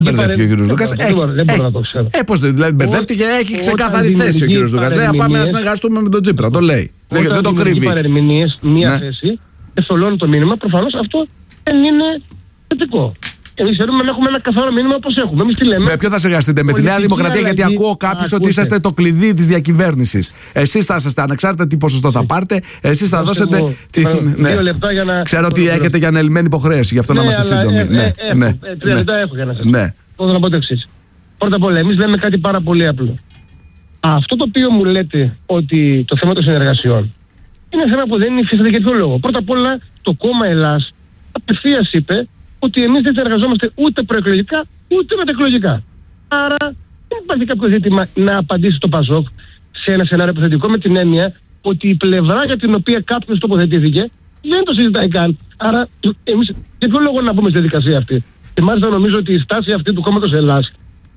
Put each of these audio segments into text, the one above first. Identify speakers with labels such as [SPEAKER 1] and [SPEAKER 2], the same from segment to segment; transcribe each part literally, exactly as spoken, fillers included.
[SPEAKER 1] Μπερδεύτηκε ο κύριος Δούκας.
[SPEAKER 2] Δεν μπορώ να το ξέρω.
[SPEAKER 1] Ε, πώς δηλαδή μπερδεύτηκε, έχει ξεκάθαρη θέση ο κύριος Δούκας. Λέει, πάμε να συνεργαστούμε με τον Τσίπρα. Το λέει. Δεν το κρύβει.
[SPEAKER 2] Παρερμηνίες, μία θέση, εθολώνει το μήνυμα, προφανώς αυτό δεν είναι θετικό. Εμείς θέλουμε να έχουμε ένα καθαρό μήνυμα όπως έχουμε. Εμείς τι λέμε.
[SPEAKER 1] Με ποιο θα συνεργαστείτε, με τη Νέα Δημοκρατία, γιατί ακούω κάποιους ότι είσαστε το κλειδί της διακυβέρνησης. Εσείς θα είσαστε ανεξάρτητα τι ποσοστό θα πάρετε, εσείς θα δώσετε.
[SPEAKER 2] Δύο λεπτά για να.
[SPEAKER 1] Ξέρω ότι έχετε για ανελημμένη υποχρέωση, γι' αυτό να είμαστε σύντομοι.
[SPEAKER 2] Τρία λεπτά έχω για να σας πω. Θέλω να πω το εξής. Πρώτα απ' όλα, εμείς λέμε κάτι πάρα πολύ απλό. Αυτό το οποίο μου λέτε ότι το θέμα των συνεργασιών είναι θέμα που δεν υφίσταται για ποιο λόγο. Πρώτα απ' όλα, το κόμμα Ελλάς απευθείας είπε ότι εμείς δεν συνεργαζόμαστε ούτε προεκλογικά ούτε μετεκλογικά. Άρα δεν υπάρχει κάποιο ζήτημα να απαντήσει το ΠΑΣΟΚ σε ένα σενάριο υποθετικό, με την έννοια ότι η πλευρά για την οποία κάποιος τοποθετήθηκε δεν το συζητάει καν. Άρα εμείς για ποιο λόγο να μπούμε στη διαδικασία αυτή. Και μάλιστα νομίζω ότι η στάση αυτή του κόμματος Ελλάς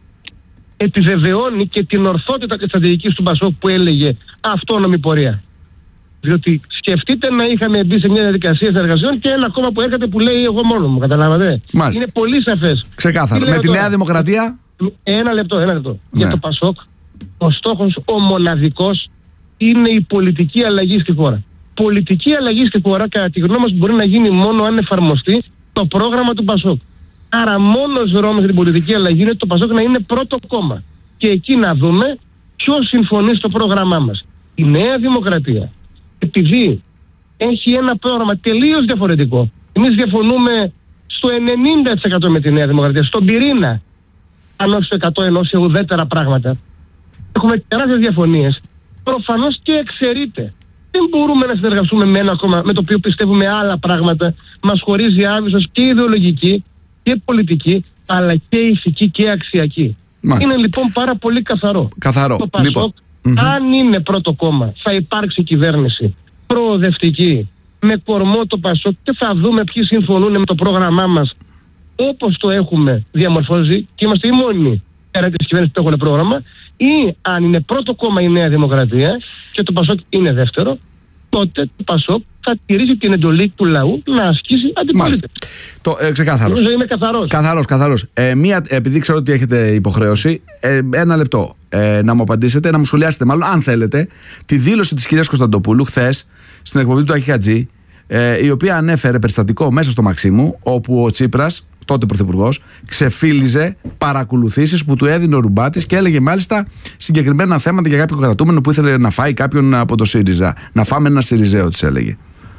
[SPEAKER 2] επιβεβαιώνει και την ορθότητα της στρατηγικής του ΠΑΣΟΚ που έλεγε αυτόνομη πορεία. Διότι σκεφτείτε να είχαμε μπει σε μια διαδικασία συνεργασιών και ένα κόμμα που έρχεται που λέει εγώ μόνο μου. Καταλάβατε.
[SPEAKER 1] Μάλιστα.
[SPEAKER 2] Είναι πολύ σαφές.
[SPEAKER 1] Ξεκάθαρο. Με τη Νέα Δημοκρατία.
[SPEAKER 2] Ένα λεπτό, ένα λεπτό.
[SPEAKER 1] Ναι.
[SPEAKER 2] Για το ΠΑΣΟΚ, ο στόχος ο μοναδικός είναι η πολιτική αλλαγή στη χώρα. Πολιτική αλλαγή στη χώρα, κατά τη γνώμη μας, μπορεί να γίνει μόνο αν εφαρμοστεί το πρόγραμμα του ΠΑΣΟΚ. Άρα, μόνος δρόμος για την πολιτική αλλαγή είναι το ΠΑΣΟΚ να είναι πρώτο κόμμα. Και εκεί να δούμε ποιος συμφωνεί στο πρόγραμμά μας. Η Νέα Δημοκρατία, επειδή έχει ένα πρόγραμμα τελείως διαφορετικό. Εμείς διαφωνούμε στο ενενήντα τοις εκατό με τη Νέα Δημοκρατία, στον πυρήνα, αν όχι στο εκατό ενός σε ουδέτερα πράγματα. Έχουμε τεράστιες διαφωνίες. Προφανώς και εξαιρείται. Δεν μπορούμε να συνεργαστούμε με ένα κόμμα με το οποίο πιστεύουμε άλλα πράγματα. Μας χωρίζει άβυσσος και ιδεολογική και πολιτική, αλλά και ηθική και αξιακή. Μάλιστα. Είναι λοιπόν πάρα πολύ καθαρό.
[SPEAKER 1] Καθαρό.
[SPEAKER 2] Το ΠΑΣΟΚ, λοιπόν. Αν είναι πρώτο κόμμα, θα υπάρξει κυβέρνηση προοδευτική, με κορμό το ΠΑΣΟΚ, και θα δούμε ποιοι συμφωνούν με το πρόγραμμά μας όπως το έχουμε διαμορφώσει, και είμαστε οι μόνοι πέρα της κυβέρνησης που έχουν πρόγραμμα. Ή αν είναι πρώτο κόμμα η Νέα Δημοκρατία και το ΠΑΣΟΚ είναι δεύτερο, τότε το ΠΑΣΟΚ θα τηρήσει την εντολή του λαού να ασκήσει αντιπολίτευση.
[SPEAKER 1] Το ε, ξεκάθαρος.
[SPEAKER 2] Νομίζω είμαι καθαρός.
[SPEAKER 1] Καθαρός, καθαρός. Ε, μία, επειδή ξέρω ότι έχετε υποχρέωση, ε, ένα λεπτό ε, να μου απαντήσετε, να μου σχολιάσετε μάλλον, αν θέλετε, τη δήλωση της κυρίας Κωνσταντοπούλου χθες στην εκπομπή του Άκη Χατζή, ε, η οποία ανέφερε περιστατικό μέσα στο Μαξίμου, όπου ο Τσίπρας, τότε πρωθυπουργός, ξεφύλιζε παρακολουθήσεις που του έδινε ο Ρουμπάτης και έλεγε μάλιστα συγκεκριμένα θέματα για κάποιον κρατούμενο που ήθελε να φάει κάποιον από το ΣΥΡΙΖΑ. Να φάμε ένα ΣΥΡΙΖΑΙΟ, της έλεγε.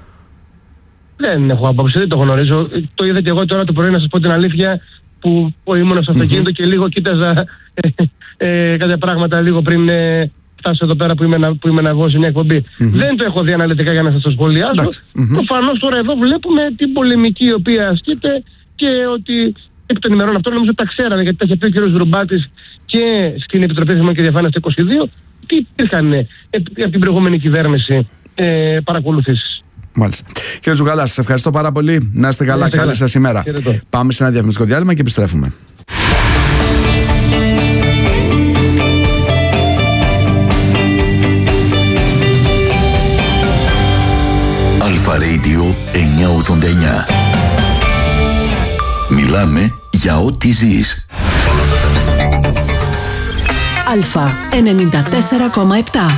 [SPEAKER 2] Δεν έχω άποψη, δεν το γνωρίζω. Το είδα και εγώ τώρα το πρωί, να σας πω την αλήθεια, που ήμουν στο αυτοκίνητο mm-hmm. και λίγο κοίταζα ε, ε, κάποια πράγματα λίγο πριν ε, φτάσω εδώ πέρα που είμαι, να, που είμαι να βγω σε μια εκπομπή. Mm-hmm. Δεν το έχω δει αναλυτικά για να σας το σχολιάσω. Mm-hmm. Προφανώς τώρα εδώ βλέπουμε την πολεμική η οποία ασκείται και ότι επί των ημερών αυτών νομίζω τα ξέρανε, γιατί τα είχε πει ο κ. Ρουμπάτης και στην Επιτροπή Θεμών και Διαφάνειας του είκοσι δύο, τι υπήρχαν ε, από την προηγούμενη κυβέρνηση ε, παρακολουθήσεις.
[SPEAKER 1] Μάλιστα. Κύριε Ζουγαλά, σας ευχαριστώ πάρα πολύ. Να είστε καλά. Καλή σας ημέρα. Πάμε σε ένα διαφημιστικό διάλειμμα και επιστρέφουμε.
[SPEAKER 3] Αλφα Radio εννιακόσια ογδόντα εννιά. Μιλάμε για ό,τι ζεις.
[SPEAKER 4] Αλφα ενενήντα τέσσερα κόμμα επτά.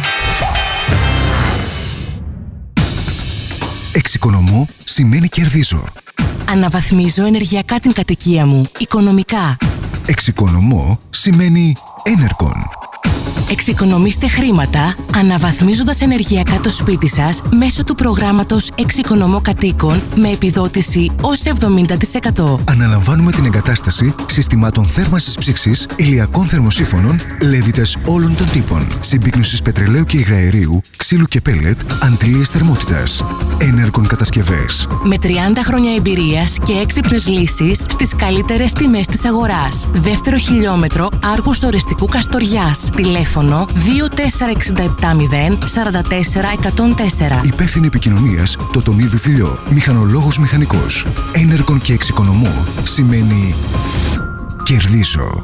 [SPEAKER 5] Εξοικονομώ σημαίνει κερδίζω.
[SPEAKER 4] Αναβαθμίζω ενεργειακά την κατοικία μου, οικονομικά.
[SPEAKER 5] Εξοικονομώ σημαίνει Enercon.
[SPEAKER 4] Εξοικονομήστε χρήματα αναβαθμίζοντας ενεργειακά το σπίτι σας μέσω του προγράμματος Εξοικονομώ Κατοίκων με επιδότηση ως εβδομήντα τοις εκατό.
[SPEAKER 5] Αναλαμβάνουμε την εγκατάσταση συστημάτων θέρμανσης ψήξης, ηλιακών θερμοσύφωνων, λέβητες όλων των τύπων, συμπίκνωσης πετρελαίου και υγραερίου, ξύλου και πέλετ, αντλίες θερμότητας. Enercon κατασκευές.
[SPEAKER 4] Με τριάντα χρόνια εμπειρίας και έξυπνες λύσεις στις καλύτερες τιμές της αγοράς. Δεύτερο χιλιόμετρο Άργους Οριστικού Καστοριάς. Τηλέφωνο δύο τέσσερα έξι επτά μηδέν τέσσερα τέσσερα εκατόν τέσσερα.
[SPEAKER 5] Υπεύθυνη επικοινωνίας Τοτονίδου Φιλιό. Μηχανολόγος μηχανικός. Enercon και εξοικονομώ σημαίνει κερδίζω.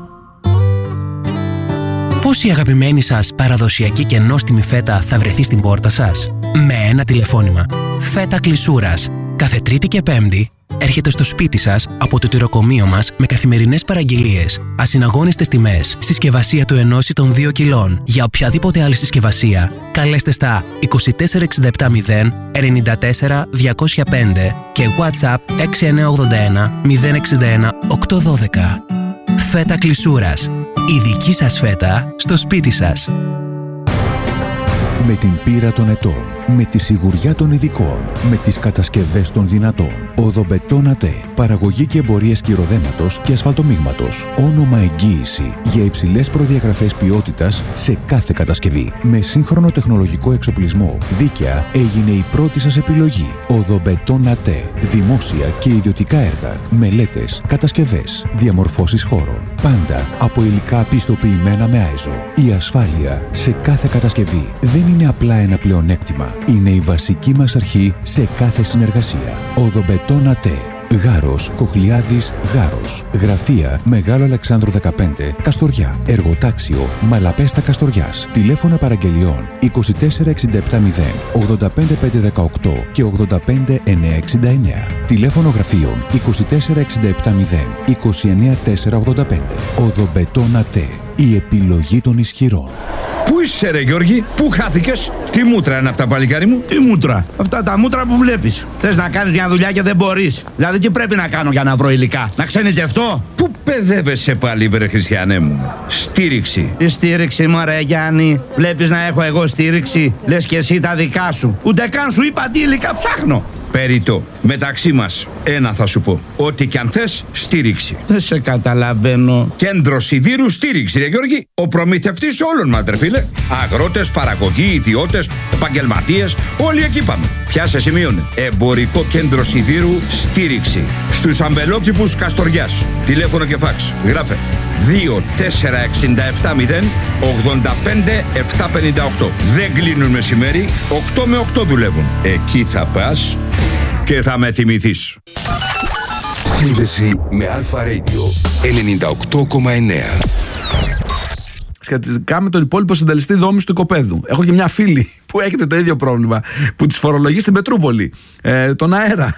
[SPEAKER 6] Πώς η αγαπημένη σας παραδοσιακή και νόστιμη φέτα θα βρεθεί στην πόρτα σας? Με ένα τηλεφώνημα. Φέτα Κλεισούρας. Κάθε Τρίτη και Πέμπτη έρχεται στο σπίτι σας από το τυροκομείο μας με καθημερινές παραγγελίες, ασυναγώνιστες τιμές, συσκευασία του ενός ή των δύο κιλών. Για οποιαδήποτε άλλη συσκευασία, καλέστε στα είκοσι τέσσερα εξήντα επτά μηδέν ενενήντα τέσσερα διακόσια πέντε και WhatsApp έξι εννιά ογδόντα ένα μηδέν εξήντα ένα οκτακόσια δώδεκα. Φέτα Κλεισούρας. Η δική σας φέτα στο σπίτι σας.
[SPEAKER 5] Με την πείρα των ετών, με τη σιγουριά των ειδικών, με τις κατασκευές των δυνατών. Οδομπετόν ΑΤΕ. Παραγωγή και εμπορίες κυροδέματος και ασφαλτομίγματος. Όνομα εγγύηση για υψηλές προδιαγραφές ποιότητας σε κάθε κατασκευή. Με σύγχρονο τεχνολογικό εξοπλισμό, δίκαια έγινε η πρώτη σας επιλογή. Οδομπετόν ΑΤΕ. Δημόσια και ιδιωτικά έργα, μελέτες, κατασκευές, διαμορφώσεις χώρων. Πάντα από υλικά πιστοποιημένα με άιζο. Η ασφάλεια σε κάθε κατασκευή δεν είναι απλά ένα πλεονέκτημα. Είναι η βασική μας αρχή σε κάθε συνεργασία. Οδομπετόν ΑΤΕ. Γάρος, Κοχλιάδης, Γάρος. Γραφεία Μεγάλο Αλεξάνδρου δεκαπέντε, Καστοριά. Εργοτάξιο Μαλαπέστα Καστοριάς. Τηλέφωνα παραγγελιών είκοσι τέσσερα εξήντα επτά μηδέν ογδόντα πέντε πεντακόσια δεκαοκτώ και ογδόντα πέντε εννιακόσια εξήντα εννέα. Τηλέφωνο γραφείων είκοσι τέσσερα εξήντα επτά μηδέν είκοσι εννέα τετρακόσια ογδόντα πέντε. Οδομπετόν ΑΤΕ. Η επιλογή των ισχυρών.
[SPEAKER 7] Πού είσαι ρε Γιώργη, πού χάθηκες? Τι μούτρα είναι αυτά παλικάρι μου?
[SPEAKER 8] Τι μούτρα? Αυτά τα μούτρα που βλέπεις. Θες να κάνεις μια δουλειά και δεν μπορείς. Δηλαδή τι πρέπει να κάνω για να βρω υλικά? Να ξενιτευτώ?
[SPEAKER 7] Πού παιδεύεσαι πάλι βρε Χριστιανέ μου? Στήριξη.
[SPEAKER 8] Τι στήριξη μωρέ Γιάννη? Βλέπεις να έχω εγώ στήριξη? Λες και εσύ τα δικά σου. Ούτε καν σου είπα τι υλικά ψάχνω.
[SPEAKER 7] Περιττό. Μεταξύ μας, ένα θα σου πω. Ό,τι κι αν θες, στήριξη.
[SPEAKER 8] Δεν σε καταλαβαίνω.
[SPEAKER 7] Κέντρο Σιδήρου στήριξη, ρε Γιώργη. Ο προμηθευτής όλων μας, ρε φίλε. Αγρότες, παραγωγοί, ιδιώτες, επαγγελματίες, όλοι εκεί πάμε. Πιάσε σημείωνε. Εμπορικό κέντρο Σιδήρου στήριξη. Στους αμπελόκηπους Καστοριάς. Τηλέφωνο και φάξ. Γράφε δύο τέσσερα εξήντα επτά μηδέν ογδόντα πέντε επτακόσια πενήντα οκτώ. Δεν κλείνουν μεσημέρι, οκτώ με οκτώ δουλεύουν. Εκεί θα πας και θα με θυμηθείς.
[SPEAKER 3] Σύνδεση με Αλφα Radio ενενήντα οκτώ κόμμα εννέα.
[SPEAKER 1] Σχετικά με τον υπόλοιπο συντελεστή δόμηση του οικοπαίδου. Έχω και μια φίλη που έχετε το ίδιο πρόβλημα, που τις φορολογεί στην Πετρούπολη. Ε, τον αέρα.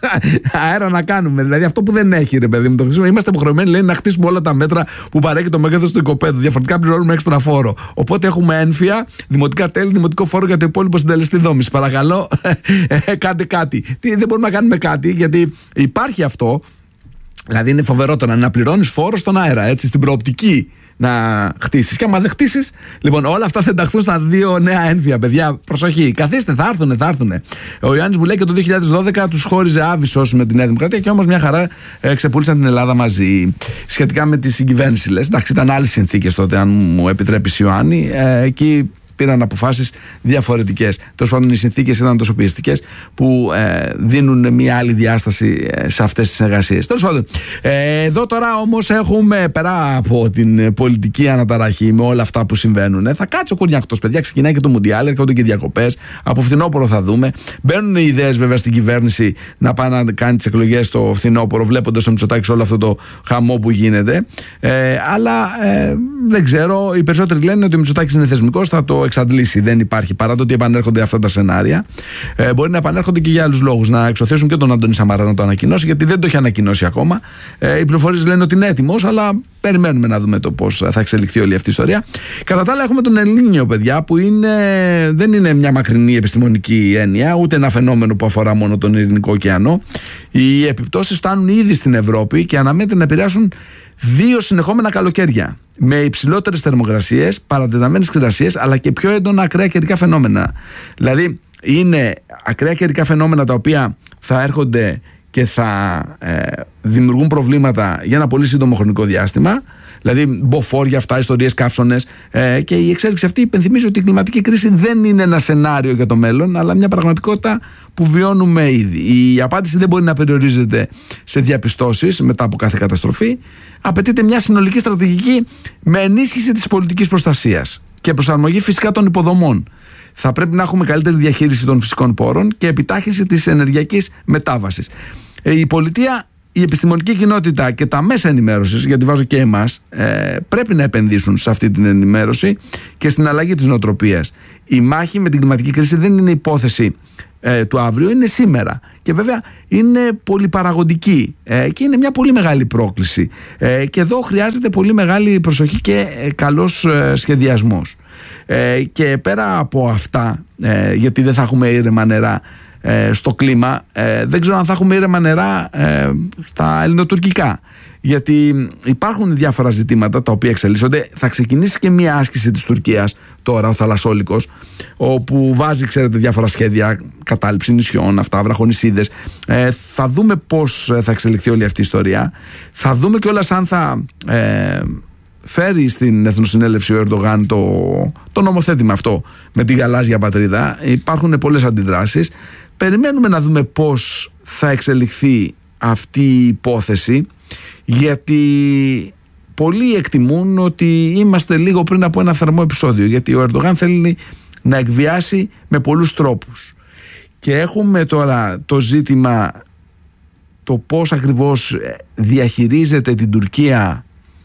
[SPEAKER 1] αέρα να κάνουμε. Δηλαδή αυτό που δεν έχει, ρε παιδί μου, το χρησιμοποιούμε. Είμαστε υποχρεωμένοι, λέει, να χτίσουμε όλα τα μέτρα που παρέχει το μέγεθος του οικοπαίδου. Διαφορετικά πληρώνουμε έξτρα φόρο. Οπότε έχουμε ένφια, δημοτικά τέλη, δημοτικό φόρο για το υπόλοιπο συντελεστή δόμηση. Παρακαλώ, κάντε κάτι. Τι, δεν μπορούμε να κάνουμε κάτι, γιατί υπάρχει αυτό. Δηλαδή είναι φοβερότερο να πληρώνεις φόρο στον αέρα, έτσι, στην προοπτική να χτίσεις. Και άμα δεν χτίσεις, λοιπόν, όλα αυτά θα ενταχθούν στα δύο νέα ένφια, παιδιά. Προσοχή, καθίστε, θα έρθουνε, θα έρθουνε. Ο Ιωάννης μου λέει και το δύο χιλιάδες δώδεκα τους χώριζε Άβυσσος με τη Νέα Δημοκρατία και όμως μια χαρά ε, ξεπούλησαν την Ελλάδα μαζί. Σχετικά με τη συγκυβέρνηση, λες. Εντάξει, ήταν άλλες συνθήκες τότε, αν μου επιτρέπεις, Ιωάννη. Ε, εκεί πήραν αποφάσεις διαφορετικές. Τέλος πάντων, οι συνθήκες ήταν τόσο πιεστικές που ε, δίνουν μια άλλη διάσταση ε, σε αυτές τις εργασίες. Τέλος πάντων, ε, εδώ τώρα όμως έχουμε, πέρα από την πολιτική αναταραχή με όλα αυτά που συμβαίνουν, ε, θα κάτσει ο κουρνιακτός, παιδιά. Ξεκινάει και το Μουντιάλ, έρχονται και διακοπές. Από φθινόπωρο θα δούμε. Μπαίνουν οι ιδέες βέβαια στην κυβέρνηση να πάει να κάνει τις εκλογές το φθινόπωρο, βλέποντας τον Μητσοτάκη όλο αυτό το χαμό που γίνεται. Ε, αλλά ε, δεν ξέρω. Οι περισσότεροι λένε ότι ο Μητσοτάκης είναι θεσμικός, θα το εξαντλήσει. Δεν υπάρχει, παρά το ότι επανέρχονται αυτά τα σενάρια. Ε, μπορεί να επανέρχονται και για άλλους λόγους. Να εξωθήσουν και τον Αντώνη Σαμαρά να το ανακοινώσει, γιατί δεν το έχει ανακοινώσει ακόμα. Ε, οι πληροφορίες λένε ότι είναι έτοιμος, αλλά περιμένουμε να δούμε το πώς θα εξελιχθεί όλη αυτή η ιστορία. Κατά τα άλλα, έχουμε τον Ελνίνιο, παιδιά, που είναι, δεν είναι μια μακρινή επιστημονική έννοια, ούτε ένα φαινόμενο που αφορά μόνο τον Ειρηνικό ωκεανό. Οι επιπτώσεις φτάνουν ήδη στην Ευρώπη και αναμένεται να επηρεάσουν δύο συνεχόμενα καλοκαίρια. Με υψηλότερες θερμοκρασίες, παρατεταμένες ξηρασίες, αλλά και πιο έντονα ακραία καιρικά φαινόμενα. Δηλαδή, είναι ακραία καιρικά φαινόμενα τα οποία θα έρχονται και θα ε, δημιουργούν προβλήματα για ένα πολύ σύντομο χρονικό διάστημα. Δηλαδή, μποφόρια, αυτά, ιστορίες, καύσονες. Ε, και η εξέλιξη αυτή υπενθυμίζει ότι η κλιματική κρίση δεν είναι ένα σενάριο για το μέλλον, αλλά μια πραγματικότητα που βιώνουμε ήδη. Η απάντηση δεν μπορεί να περιορίζεται σε διαπιστώσεις μετά από κάθε καταστροφή. Απαιτείται μια συνολική στρατηγική με ενίσχυση της πολιτικής προστασίας και προσαρμογή φυσικά των υποδομών. Θα πρέπει να έχουμε καλύτερη διαχείριση των φυσικών πόρων και επιτάχυνση της ενεργειακής μετάβασης. Η πολιτεία η επιστημονική κοινότητα και τα μέσα ενημέρωσης, γιατί βάζω και εμάς, ε, πρέπει να επενδύσουν σε αυτή την ενημέρωση και στην αλλαγή της νοοτροπίας. Η μάχη με την κλιματική κρίση δεν είναι υπόθεση ε, του αύριο, είναι σήμερα. Και βέβαια είναι πολυπαραγωγική ε, και είναι μια πολύ μεγάλη πρόκληση. Ε, και εδώ χρειάζεται πολύ μεγάλη προσοχή και ε, καλός ε, σχεδιασμός. Ε, και πέρα από αυτά, ε, γιατί δεν θα έχουμε ήρεμα νερά στο κλίμα, δεν ξέρω αν θα έχουμε ήρεμα νερά στα ελληνοτουρκικά, γιατί υπάρχουν διάφορα ζητήματα τα οποία εξελίσσονται. Θα ξεκινήσει και μια άσκηση της Τουρκίας τώρα, ο Θαλασσόλικος, όπου βάζει, ξέρετε, διάφορα σχέδια, κατάληψη νησιών, αυτά, βραχονησίδες. ε, θα δούμε πώς θα εξελιχθεί όλη αυτή η ιστορία. Θα δούμε κιόλας αν θα ε, φέρει στην Εθνοσυνέλευση ο Ερντογάν το, το νομοθέτημα αυτό με τη γαλάζια πατρίδα. Υπάρχουν πολλές αντιδράσεις. Περιμένουμε να δούμε πώς θα εξελιχθεί αυτή η υπόθεση, γιατί πολλοί εκτιμούν ότι είμαστε λίγο πριν από ένα θερμό επεισόδιο, γιατί ο Ερντογάν θέλει να εκβιάσει με πολλούς τρόπους. Και έχουμε τώρα το ζήτημα το πώς ακριβώς διαχειρίζεται την Τουρκία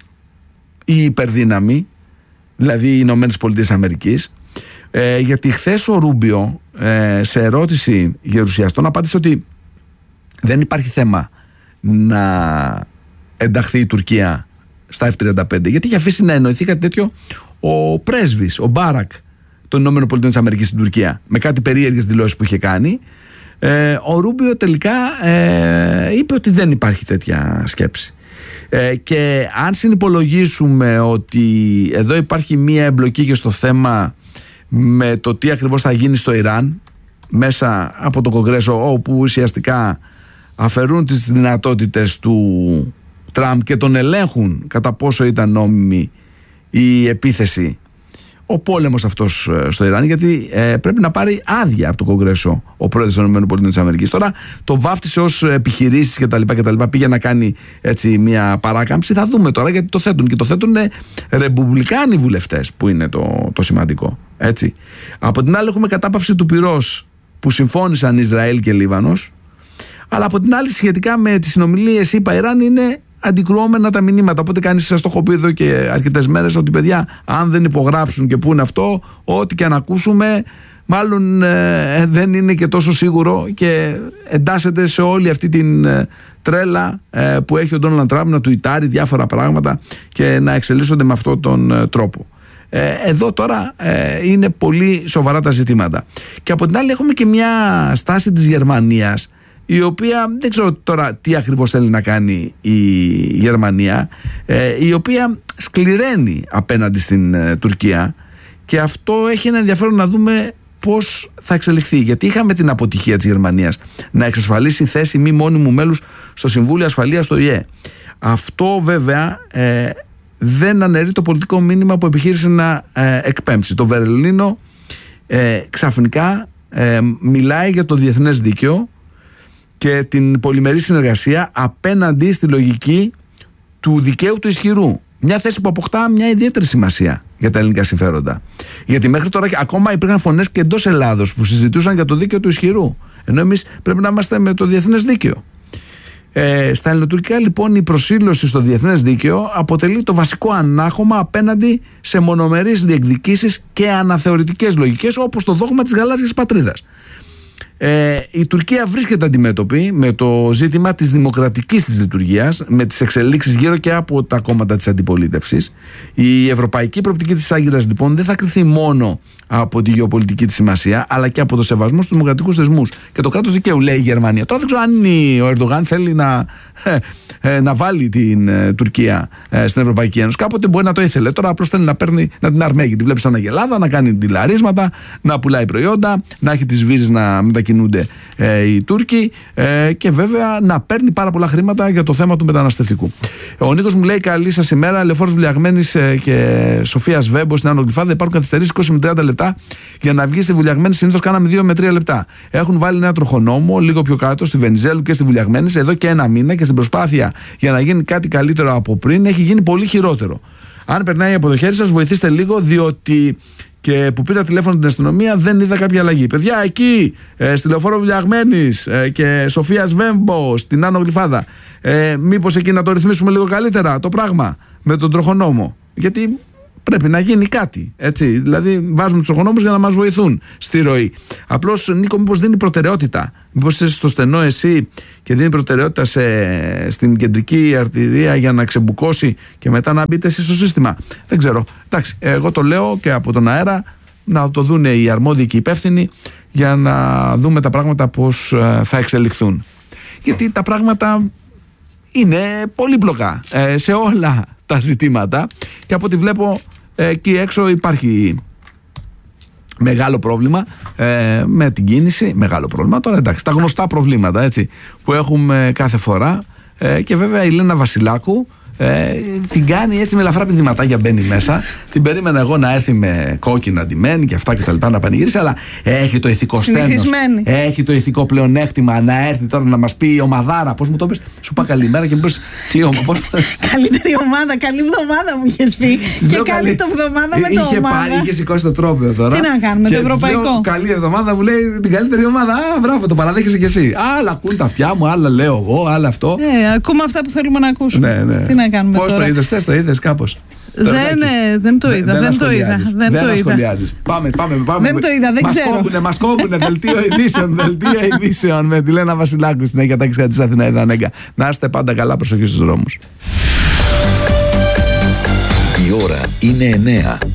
[SPEAKER 1] η υπερδύναμη, δηλαδή οι Ηνωμένες Πολιτείες Αμερικής. Ε, γιατί χθες ο Ρούμπιο ε, σε ερώτηση γερουσιαστών απάντησε ότι δεν υπάρχει θέμα να ενταχθεί η Τουρκία στα εφ τριάντα πέντε, γιατί είχε αφήσει να εννοηθεί κάτι τέτοιο ο πρέσβης, ο Μπάρακ των Ηνωμένων Πολιτείων της Αμερικής στην Τουρκία, με κάτι περίεργες δηλώσεις που είχε κάνει. ε, ο Ρούμπιο τελικά ε, είπε ότι δεν υπάρχει τέτοια σκέψη. Ε, και αν συνυπολογίσουμε ότι εδώ υπάρχει μία εμπλοκή και στο θέμα με το τι ακριβώς θα γίνει στο Ιράν μέσα από το Κογκρέσο, όπου ουσιαστικά αφαιρούν τις δυνατότητες του Τραμπ και τον ελέγχουν κατά πόσο ήταν νόμιμη η επίθεση, ο πόλεμος αυτός στο Ιράν, γιατί ε, πρέπει να πάρει άδεια από το Κογκρέσο ο πρόεδρος των ΗΠΑ. Τώρα το βάφτισε ως επιχειρήσεις κτλ. Πήγε να κάνει έτσι μια παράκαμψη. Θα δούμε τώρα, γιατί το θέτουν και το θέτουν ρεπουμπλικάνοι βουλευτές, που είναι το, το σημαντικό. Έτσι. Από την άλλη έχουμε κατάπαυση του πυρός που συμφώνησαν Ισραήλ και Λίβανος, αλλά από την άλλη σχετικά με τις συνομιλίες ΗΠΑ-Ιράν είναι αντικρουόμενα τα μηνύματα. Οπότε κανείς, σας το έχω πει εδώ και αρκετές μέρες, ότι παιδιά, αν δεν υπογράψουν και πούνε αυτό, ό,τι και αν ακούσουμε, μάλλον ε, δεν είναι και τόσο σίγουρο και εντάσσεται σε όλη αυτή την ε, τρέλα ε, που έχει ο Ντόναλντ Τραμπ να τουιτάρει διάφορα πράγματα και να εξελίσσονται με αυτόν τον ε, τρόπο. Ε, εδώ τώρα ε, είναι πολύ σοβαρά τα ζητήματα. Και από την άλλη έχουμε και μια στάση της Γερμανίας, η οποία δεν ξέρω τώρα τι ακριβώς θέλει να κάνει η Γερμανία, ε, η οποία σκληραίνει απέναντι στην ε, Τουρκία, και αυτό έχει ένα ενδιαφέρον να δούμε πώς θα εξελιχθεί, γιατί είχαμε την αποτυχία της Γερμανίας να εξασφαλίσει θέση μη μόνιμου μέλους στο Συμβούλιο Ασφαλείας του Ο Η Ε. Αυτό βέβαια ε, δεν αναιρεί το πολιτικό μήνυμα που επιχείρησε να ε, εκπέμψει. Το Βερολίνο ε, ξαφνικά ε, μιλάει για το διεθνές δίκαιο και την πολυμερή συνεργασία απέναντι στη λογική του δικαίου του ισχυρού. Μια θέση που αποκτά μια ιδιαίτερη σημασία για τα ελληνικά συμφέροντα. Γιατί μέχρι τώρα ακόμα υπήρχαν φωνές και εντός Ελλάδος που συζητούσαν για το δίκαιο του ισχυρού, ενώ εμείς πρέπει να είμαστε με το διεθνές δίκαιο. Ε, στα ελληνοτουρκικά λοιπόν η προσήλωση στο διεθνές δίκαιο αποτελεί το βασικό ανάχωμα απέναντι σε μονομερείς διεκδικήσεις και αναθεωρητικές λογικές, όπως το δόγμα της γαλάζιας πατρίδας. Ε, η Τουρκία βρίσκεται αντιμέτωπη με το ζήτημα της δημοκρατικής της λειτουργίας, με τις εξελίξεις γύρω και από τα κόμματα της αντιπολίτευσης. Η ευρωπαϊκή προοπτική της Άγκυρας λοιπόν δεν θα κριθεί μόνο από τη γεωπολιτική της σημασία, αλλά και από το σεβασμό στους δημοκρατικούς θεσμούς και το κράτος δικαίου, λέει η Γερμανία. Τώρα δεν ξέρω αν ο Ερντογάν θέλει να, ε, ε, να βάλει την ε, Τουρκία ε, στην Ευρωπαϊκή Ένωση. Κάποτε μπορεί να το ήθελε. Τώρα απλώς θέλει να, παίρνει, να την αρμέγει. Τη βλέπει σαν αγελάδα, να κάνει τηλεαρίσματα, να πουλάει προϊόντα, να έχει τις βίζες να μετακινούνται ε, οι Τούρκοι ε, και βέβαια να παίρνει πάρα πολλά χρήματα για το θέμα του μεταναστευτικού. Ο Νίκος μου λέει: καλή σας ημέρα. Λεωφόρος Βουλιαγμένης ε, και Σοφίας Βέμπο στην Άνω Γλυφάδα. Υπάρχουν καθυστερήσεις είκοσι με τριάντα λεπτά για να βγει στη Βουλιαγμένη. Συνήθως κάναμε δύο με τρία λεπτά. Έχουν βάλει ένα τροχονόμο λίγο πιο κάτω στη Βενιζέλου και στη Βουλιαγμένη εδώ και ένα μήνα, και στην προσπάθεια για να γίνει κάτι καλύτερο από πριν έχει γίνει πολύ χειρότερο. Αν περνάει από το χέρι σας, βοηθήστε λίγο, διότι και που πήρα τηλέφωνο την αστυνομία δεν είδα κάποια αλλαγή. Παιδιά, εκεί ε, στη Λεωφόρο Βλιαγμένης ε, και Σοφίας Βέμπο στην Άνω Γλυφάδα, ε, μήπως εκεί να το ρυθμίσουμε λίγο καλύτερα το πράγμα με τον τροχονόμο? Γιατί πρέπει να γίνει κάτι, έτσι. Δηλαδή, βάζουμε τους τροχονόμους για να μας βοηθούν στη ροή. Απλώς, Νίκο, μήπως δίνει προτεραιότητα? Μήπως είσαι στο στενό εσύ και δίνει προτεραιότητα σε, στην κεντρική αρτηρία για να ξεμπουκώσει και μετά να μπείτε εσείς στο σύστημα? Δεν ξέρω. Εντάξει, εγώ το λέω και από τον αέρα, να το δουν οι αρμόδιοι και οι υπεύθυνοι για να δούμε τα πράγματα πώς θα εξελιχθούν. Γιατί τα πράγματα είναι πολύπλοκα ε, σε όλα τα ζητήματα και από ό,τι βλέπω ε, εκεί έξω υπάρχει μεγάλο πρόβλημα ε, με την κίνηση, μεγάλο πρόβλημα τώρα, εντάξει, τα γνωστά προβλήματα, έτσι, που έχουμε κάθε φορά ε, και βέβαια η Λένα Βασιλάκου ε, την κάνει έτσι με ελαφρά πηδηματάκια, μπαίνει μέσα. Την περίμενα εγώ να έρθει με κόκκινα ντυμένη και αυτά και τα λοιπά, να πανηγύρισει, αλλά έχει το ηθικό στένος, έχει το ηθικό πλεονέκτημα να έρθει τώρα να μας πει η ομαδάρα. Πώς μου το πες? Σου είπα καλημέρα και μου πες τι ομάδα?
[SPEAKER 9] Καλύτερη ομάδα, καλή εβδομάδα μου είχες πει. Και καλή το εβδομάδα με το ομάδα.
[SPEAKER 1] Είχε σηκώσει το τρόπαιο τώρα.
[SPEAKER 9] Τι να κάνουμε, το ευρωπαϊκό.
[SPEAKER 1] Καλή εβδομάδα μου λέει την καλύτερη ομάδα. Α, μπράβο, το παραδέχεσαι κι εσύ. Άλλα ακούν τα αυτιά μου, άλλα λέω εγώ, άλλα αυτό.
[SPEAKER 9] Ε, ακούμε αυτά που θέλουμε να ακούσουμε.
[SPEAKER 1] Ναι, ναι.
[SPEAKER 9] Τι να κάνουμε
[SPEAKER 1] Πώς
[SPEAKER 9] τώρα?
[SPEAKER 1] το είδες, θες το είδες κάπως?
[SPEAKER 9] Δεν, ε, δεν το είδα, δεν, δεν το είδα. Δεν,
[SPEAKER 1] δεν
[SPEAKER 9] το είδα.
[SPEAKER 1] Πάμε, πάμε, πάμε.
[SPEAKER 9] Δεν το είδα, δεν
[SPEAKER 1] μας
[SPEAKER 9] ξέρω.
[SPEAKER 1] Κόβουνε, μας κόβουνε, δελτίο ειδήσεων, δελτίο ειδήσεων με τη Λένα Βασιλάκου στην Αγία Τάξη της Αθηναίδα Νέγκα. Να είστε πάντα καλά, προσοχή στους δρόμους.
[SPEAKER 3] Η ώρα είναι εννέα.